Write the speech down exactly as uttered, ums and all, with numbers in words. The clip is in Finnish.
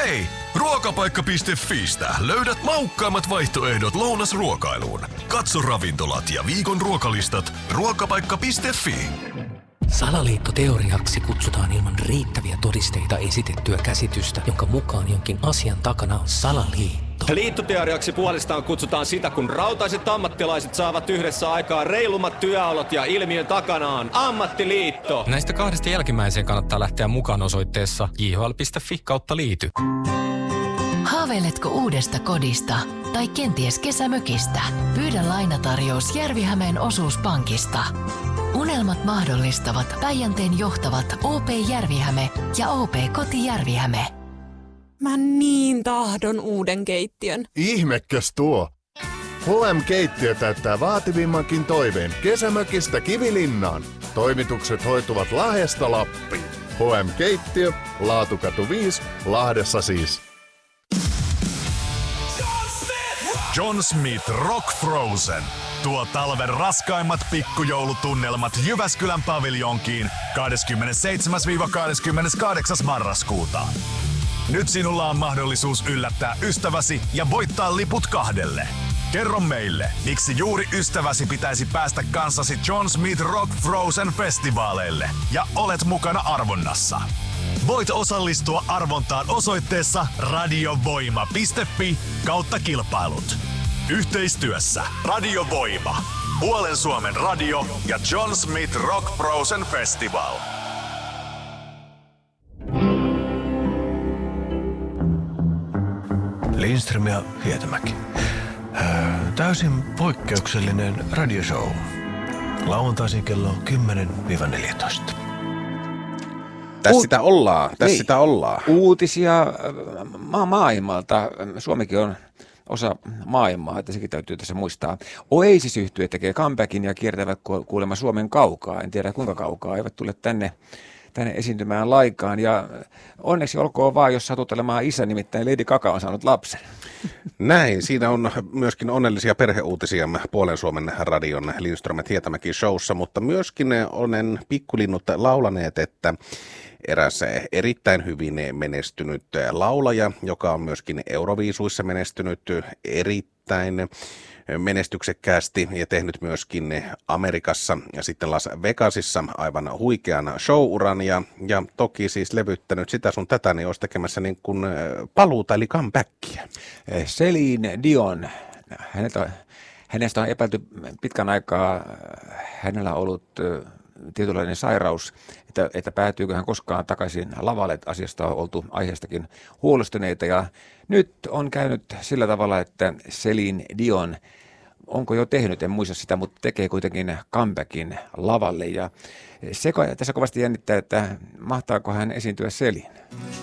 Hei! Ruokapaikka piste fiistä löydät maukkaammat vaihtoehdot lounasruokailuun. Katso ravintolat ja viikon ruokalistat ruokapaikka piste fi. Salaliittoteoriaksi kutsutaan ilman riittäviä todisteita esitettyä käsitystä, jonka mukaan jonkin asian takana on salaliitto. Liittoteoriaksi puolestaan kutsutaan sitä, kun rautaiset ammattilaiset saavat yhdessä aikaa reilummat työolot ja ilmiön takana on ammattiliitto. Näistä kahdesta jälkimmäiseen kannattaa lähteä mukaan osoitteessa j h l piste f i kautta liity. Haaveiletko uudesta kodista tai kenties kesämökistä? Pyydä lainatarjous Järvihämeen osuuspankista. Unelmat mahdollistavat Päijänteen johtavat O P Järvihäme ja O P Koti Järvihäme. Mä niin tahdon uuden keittiön. Ihmekäs tuo. H M-keittiö täyttää vaativimmankin toiveen kesämökistä Kivilinnaan. Toimitukset hoituvat Lahdesta Lappiin. H M-keittiö, Laatukatu viisi, Lahdessa siis. John Smith Rock Frozen. Tuo talven raskaimmat pikkujoulutunnelmat Jyväskylän paviljonkiin kahdeskymmenesseitsemäs kahdeskymmeneskahdeksas marraskuuta. Nyt sinulla on mahdollisuus yllättää ystäväsi ja voittaa liput kahdelle. Kerro meille, miksi juuri ystäväsi pitäisi päästä kanssasi John Smith Rock Frozen festivaaleille ja olet mukana arvonnassa. Voit osallistua arvontaan osoitteessa radiovoima piste fi kautta kilpailut. Yhteistyössä Radiovoima, Puolen Suomen radio ja John Smith Rock Frozen Festival. Lindström ja Hietämäki. Täysin poikkeuksellinen radioshow. Lauantaisin kello kymmenen neljätoista. Tässä sitä ollaan, tässä niin. sitä ollaan. Uutisia ma- maailmalta. Suomikin on osa maailmaa, että sekin täytyy tässä muistaa. Oasis-yhtye tekee comebackin ja kiertävät kuulemma Suomen kaukaa. En tiedä kuinka kaukaa, eivät tule tänne, tänne esiintymään laikaan. Ja onneksi olkoon vaan, jos satut olemaan isä, nimittäin Lady Gaga on saanut lapsen. Näin, siinä on myöskin onnellisia perheuutisia Puolen Suomen radion Lindström ja Hietämäki showssa, mutta myöskin olen pikkulinnut laulaneet, että eräs erittäin hyvin menestynyt laulaja, joka on myöskin Euroviisuissa menestynyt erittäin menestyksekkäästi ja tehnyt myöskin Amerikassa ja sitten Las Vegasissa aivan huikean show-uran ja, ja toki siis levyttänyt sitä sun tätä, niin olisi tekemässä niin kuin paluuta eli comebackia. Celine Dion, häneltä, hänestä on epäilty pitkän aikaa, hänellä on ollut tietynlainen sairaus, että, että päätyykö hän koskaan takaisin lavalle. Asiasta on oltu aiheestakin huolestuneita ja nyt on käynyt sillä tavalla, että Celine Dion, onko jo tehnyt, en muista sitä, mutta tekee kuitenkin comebackin lavalle ja se tässä kovasti jännittää, että mahtaako hän esiintyä Celine.